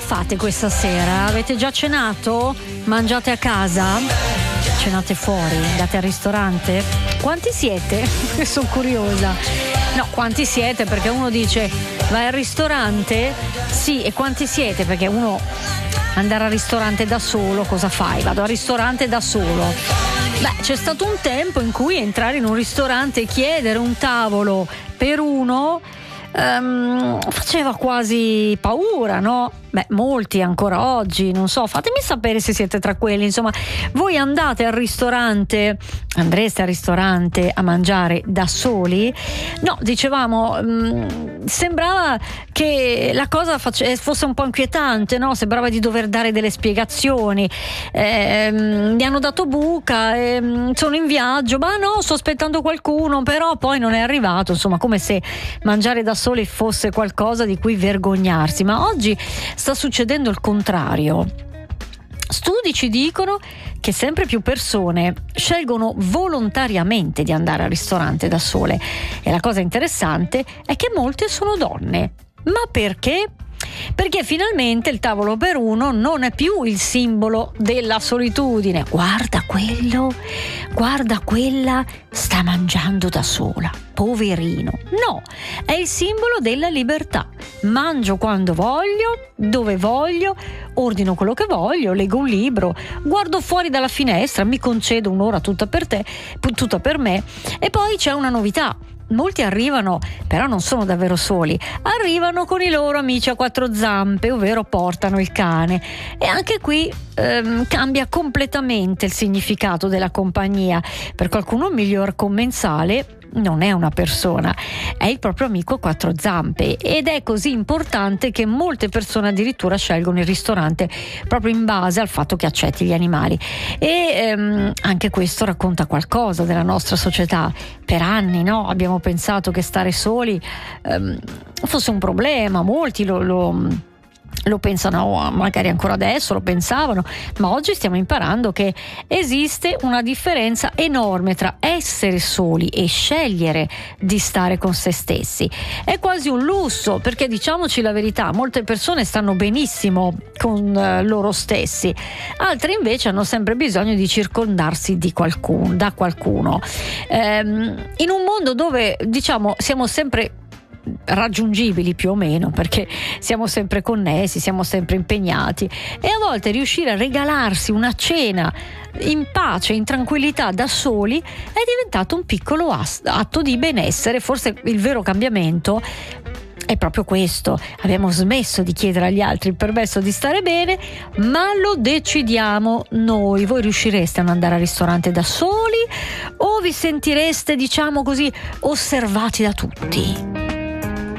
fate questa sera? Avete già cenato? Mangiate a casa? Cenate fuori? Andate al ristorante? Quanti siete? Sono curiosa. No, quanti siete? Perché uno dice vai al ristorante? Sì, e quanti siete? Perché uno andare al ristorante da solo, cosa fai? Vado al ristorante da solo. Beh, c'è stato un tempo in cui entrare in un ristorante e chiedere un tavolo per uno faceva quasi paura, no? Beh, molti ancora oggi, non so, fatemi sapere se siete tra quelli. Insomma, voi andate al ristorante, andreste al ristorante a mangiare da soli? No, dicevamo, sembrava che la cosa fosse un po' inquietante, no? Sembrava di dover dare delle spiegazioni. Mi hanno dato buca, sono in viaggio, ma no, sto aspettando qualcuno, però poi non è arrivato. Insomma, come se mangiare da soli fosse qualcosa di cui vergognarsi. Ma oggi sta succedendo il contrario. Studi ci dicono che sempre più persone scelgono volontariamente di andare al ristorante da sole, e la cosa interessante è che molte sono donne. Ma perché? Perché finalmente il tavolo per uno non è più il simbolo della solitudine. Guarda quello, guarda quella, sta mangiando da sola, poverino. No, è il simbolo della libertà. Mangio quando voglio, dove voglio, ordino quello che voglio, leggo un libro, guardo fuori dalla finestra, mi concedo un'ora tutta per te, tutta per me. E poi c'è una novità. Molti arrivano, però non sono davvero soli, arrivano con i loro amici a quattro zampe, ovvero portano il cane, e anche qui cambia completamente il significato della compagnia. Per qualcuno il miglior commensale non è una persona, è il proprio amico a quattro zampe, ed è così importante che molte persone addirittura scelgono il ristorante proprio in base al fatto che accetti gli animali. E anche questo racconta qualcosa della nostra società. Per anni, no, abbiamo pensato che stare soli fosse un problema, molti lo pensano, magari ancora adesso lo pensavano, ma oggi stiamo imparando che esiste una differenza enorme tra essere soli e scegliere di stare con se stessi. È quasi un lusso, perché diciamoci la verità, molte persone stanno benissimo con loro stessi, altre invece hanno sempre bisogno di circondarsi da qualcuno. In un mondo dove, diciamo, siamo sempre raggiungibili più o meno, perché siamo sempre connessi, siamo sempre impegnati, e a volte riuscire a regalarsi una cena in pace, in tranquillità, da soli, è diventato un piccolo atto di benessere. Forse il vero cambiamento è proprio questo: abbiamo smesso di chiedere agli altri il permesso di stare bene, ma lo decidiamo noi. Voi riuscireste ad andare al ristorante da soli o vi sentireste, diciamo così, osservati da tutti?